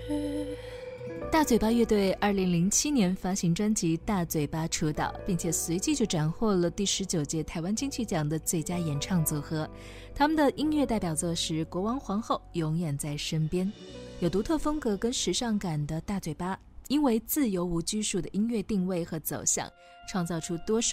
大嘴巴乐队2007年发行专辑《大嘴巴》出道，并且随即就斩获了第19届台湾金曲奖的最佳演唱组合。他们的音乐代表作是《国王皇后永远在身边》。有独特风格跟时尚感的大嘴巴，因为自由无拘束的音乐定位和走向，创造出多首